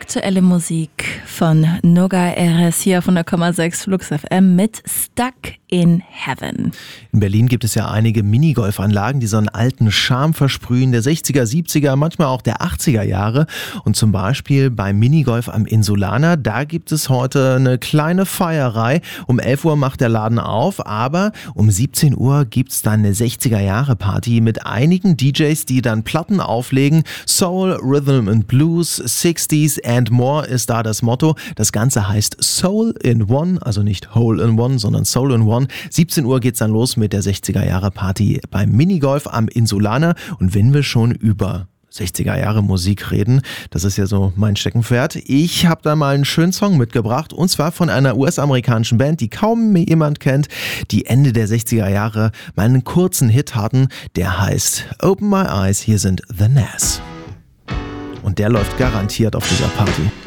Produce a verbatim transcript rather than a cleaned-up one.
Aktuelle Musik von Noga Erez hier von der Komma sechs Flux F M mit Stuck in Heaven. In Berlin gibt es ja einige Minigolfanlagen, die so einen alten Charme versprühen, der sechziger, siebziger, manchmal auch der achtziger Jahre. Und zum Beispiel beim Minigolf am Insulaner, da gibt es heute eine kleine Feierei. Um elf Uhr macht der Laden auf, aber um siebzehn Uhr gibt es dann eine sechziger Jahre Party mit einigen D Js, die dann Platten auflegen. Soul, Rhythm and Blues, sixties and more ist da das Motto. Das Ganze heißt Soul in One, also nicht Hole in One, sondern Soul in One. siebzehn Uhr geht's dann los mit der sechziger Jahre Party beim Minigolf am Insulaner. Und wenn wir schon über sechziger Jahre Musik reden, das ist ja so mein Steckenpferd. Ich habe da mal einen schönen Song mitgebracht, und zwar von einer U S-amerikanischen Band, die kaum jemand kennt, die Ende der sechziger Jahre mal einen kurzen Hit hatten, der heißt Open My Eyes. Hier sind The Nas. Und der läuft garantiert auf dieser Party.